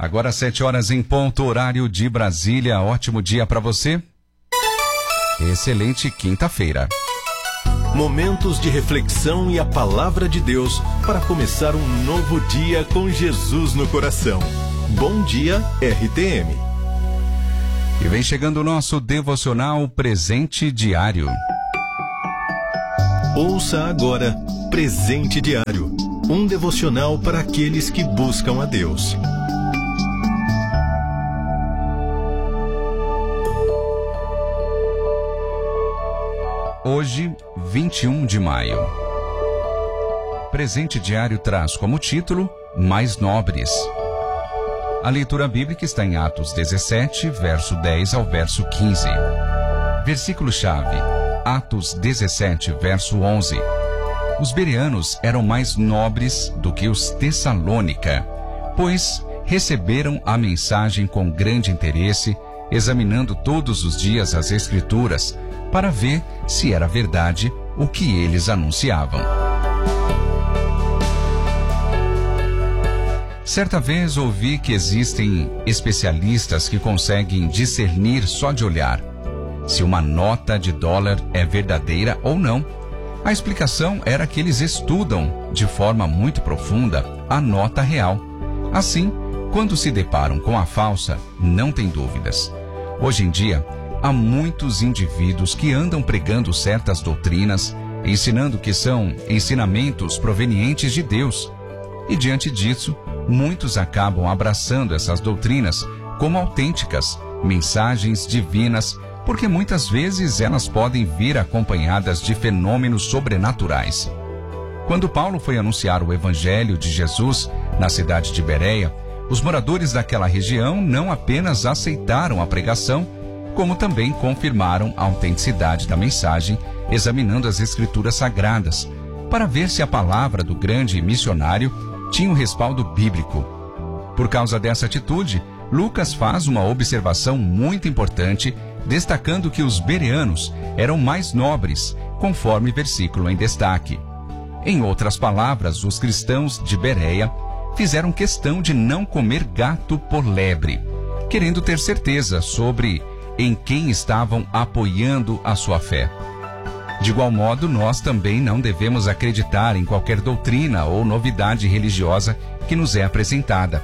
Agora 7h em ponto, horário de Brasília. Ótimo dia para você. Excelente quinta-feira. Momentos de reflexão e a palavra de Deus para começar um novo dia com Jesus no coração. Bom dia, RTM. E vem chegando o nosso devocional Presente Diário. Ouça agora Presente Diário, um devocional para aqueles que buscam a Deus. Hoje, 21 de maio. Presente Diário traz como título Mais Nobres. A leitura bíblica está em Atos 17, verso 10 ao verso 15. Versículo-chave, Atos 17, verso 11. Os bereanos eram mais nobres do que os Tessalônica, pois receberam a mensagem com grande interesse, examinando todos os dias as Escrituras, para ver se era verdade o que eles anunciavam. Certa vez ouvi que existem especialistas que conseguem discernir só de olhar se uma nota de dólar é verdadeira ou não. A explicação era que eles estudam de forma muito profunda a nota real. Assim, quando se deparam com a falsa, não tem dúvidas. Hoje em dia, há muitos indivíduos que andam pregando certas doutrinas, ensinando que são ensinamentos provenientes de Deus. E diante disso, muitos acabam abraçando essas doutrinas como autênticas, mensagens divinas, porque muitas vezes elas podem vir acompanhadas de fenômenos sobrenaturais. Quando Paulo foi anunciar o Evangelho de Jesus na cidade de Bereia, os moradores daquela região não apenas aceitaram a pregação, como também confirmaram a autenticidade da mensagem, examinando as Escrituras Sagradas, para ver se a palavra do grande missionário tinha um respaldo bíblico. Por causa dessa atitude, Lucas faz uma observação muito importante, destacando que os bereanos eram mais nobres, conforme versículo em destaque. Em outras palavras, os cristãos de Bereia fizeram questão de não comer gato por lebre, querendo ter certeza sobre em quem estavam apoiando a sua fé. De igual modo, nós também não devemos acreditar em qualquer doutrina ou novidade religiosa que nos é apresentada.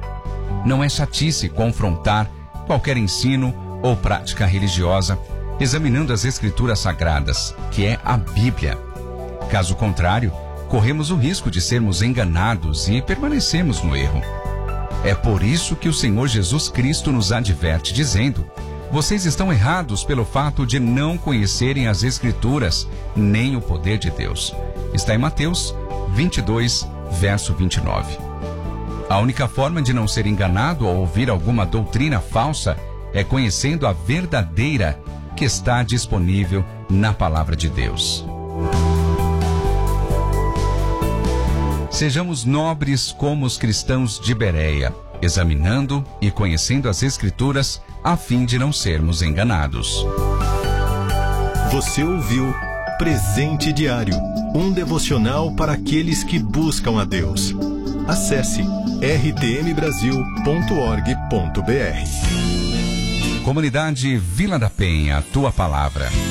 Não é chatice confrontar qualquer ensino ou prática religiosa, examinando as Escrituras Sagradas, que é a Bíblia. Caso contrário, corremos o risco de sermos enganados e permanecemos no erro. É por isso que o Senhor Jesus Cristo nos adverte, dizendo: vocês estão errados pelo fato de não conhecerem as Escrituras, nem o poder de Deus. Está em Mateus 22, verso 29. A única forma de não ser enganado ao ouvir alguma doutrina falsa é conhecendo a verdadeira que está disponível na palavra de Deus. Sejamos nobres como os cristãos de Bereia, examinando e conhecendo as Escrituras a fim de não sermos enganados. Você ouviu Presente Diário, um devocional para aqueles que buscam a Deus. Acesse rtmbrasil.org.br. Comunidade Vila da Penha, tua palavra.